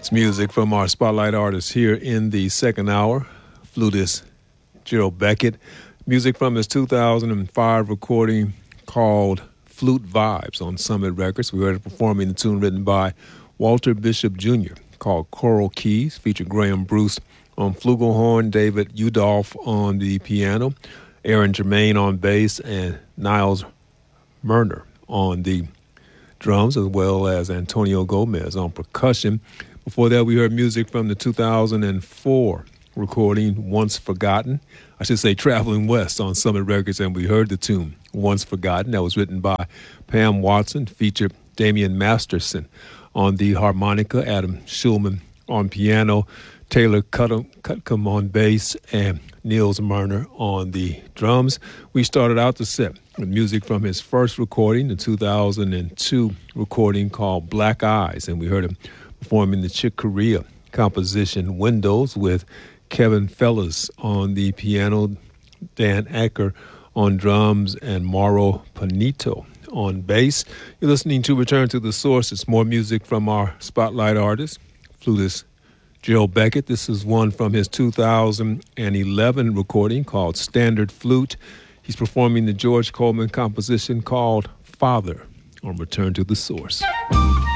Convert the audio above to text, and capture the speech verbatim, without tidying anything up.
It's music from our spotlight artists here in the second hour. Flutist Gerald Beckett. Music from his two thousand five recording called Flute Vibes on Summit Records. We heard it performing the tune written by Walter Bishop Junior called Coral Keys, featured Graham Bruce on flugelhorn, David Udolph on the piano, Aaron Germain on bass, and Niles Murner on the drums, as well as Antonio Gomez on percussion. Before that, we heard music from the two thousand four recording Once Forgotten. I should say Traveling West on Summit Records, and we heard the tune Once Forgotten. That was written by Pam Watson, featured Damian Masterson on the harmonica, Adam Schulman on piano, Taylor Cutcomb on bass, and Niels Murner on the drums. We started out the set with music from his first recording, the two thousand two recording called Black Eyes, and we heard him performing the Chick Corea composition Windows with Kevin Fellas on the piano, Dan Acker on drums, and Mauro Panito on bass. You're listening to Return to the Source. It's more music from our spotlight artist, flutist Gerald Beckett. This is one from his two thousand eleven recording called Standard Flute. He's performing the George Coleman composition called Father on Return to the Source.